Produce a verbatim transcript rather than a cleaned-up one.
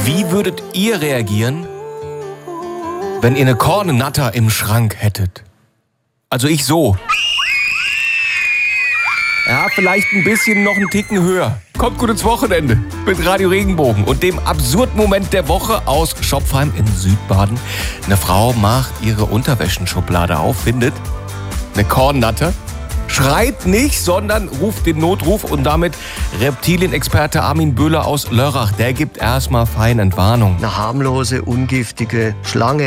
Wie würdet ihr reagieren, wenn ihr eine Kornnatter im Schrank hättet? Also ich so. Ja, vielleicht ein bisschen noch einen Ticken höher. Kommt gut ins Wochenende mit Radio Regenbogen und dem absurden Moment der Woche aus Schopfheim in Südbaden. Eine Frau macht ihre Unterwäschenschublade auf, findet eine Kornnatter, schreit nicht, sondern ruft den Notruf und damit Reptilienexperte Armin Böhler aus Lörrach. Der gibt erstmal fein Entwarnung. Eine harmlose, ungiftige Schlange.